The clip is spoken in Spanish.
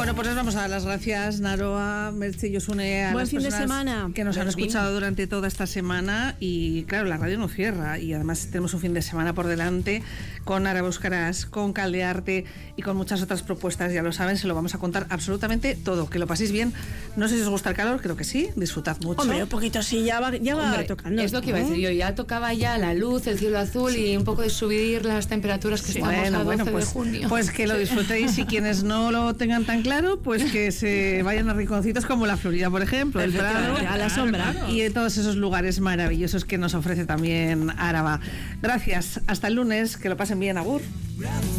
Bueno, pues les vamos a dar las gracias, Naroa, Merche y Josune, a Buen las fin de personas semana. que nos han escuchado durante toda esta semana. Y claro, la radio no cierra y además tenemos un fin de semana por delante con Araba Euskaraz, con Caldearte y con muchas otras propuestas, ya lo saben, se lo vamos a contar absolutamente todo. Que lo paséis bien. No sé si os gusta el calor, creo que sí, disfrutad mucho. Hombre, un poquito sí, ya va tocando. Es lo que iba a decir yo, ya tocaba ya la luz, el cielo azul y un poco de subir las temperaturas que estamos a 12 de junio. Pues que lo disfrutéis y quienes no lo tengan tan claro, pues que se vayan a rinconcitos como la Florida, por ejemplo, el Prado, a la sombra. Y de todos esos lugares maravillosos que nos ofrece también Araba. Gracias, hasta el lunes, que lo pasen bien, agur.